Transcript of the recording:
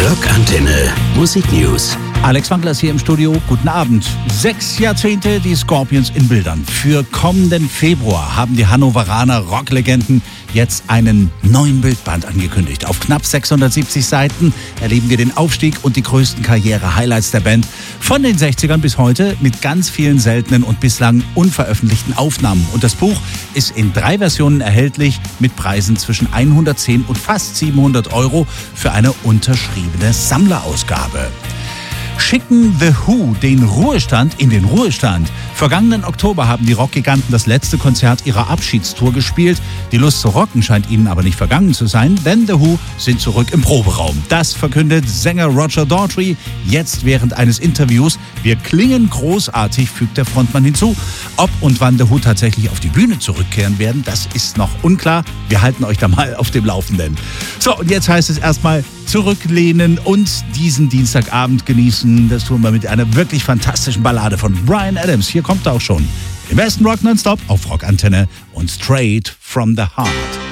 Rockantenne Musiknews. Alex Wankler ist hier im Studio. Guten Abend. 6 Jahrzehnte die Scorpions in Bildern. Für kommenden Februar haben die Hannoveraner Rocklegenden jetzt einen neuen Bildband angekündigt. Auf knapp 670 Seiten erleben wir den Aufstieg und die größten Karriere-Highlights der Band von den 60ern bis heute mit ganz vielen seltenen und bislang unveröffentlichten Aufnahmen. Und das Buch ist in 3 Versionen erhältlich mit Preisen zwischen 110 und fast 700 € für eine unterschriebene Sammlerausgabe. Schicken The Who den Ruhestand in den Ruhestand. Vergangenen Oktober haben die Rockgiganten das letzte Konzert ihrer Abschiedstour gespielt. Die Lust zu rocken scheint ihnen aber nicht vergangen zu sein, denn The Who sind zurück im Proberaum. Das verkündet Sänger Roger Daltrey jetzt während eines Interviews. Wir klingen großartig, fügt der Frontmann hinzu. Ob und wann The Who tatsächlich auf die Bühne zurückkehren werden, das ist noch unklar. Wir halten euch da mal auf dem Laufenden. So, und jetzt heißt es erstmal zurücklehnen und diesen Dienstagabend genießen. Das tun wir mit einer wirklich fantastischen Ballade von Bryan Adams. Hier kommt er auch schon. Im besten Rock nonstop auf Rockantenne und straight from the heart.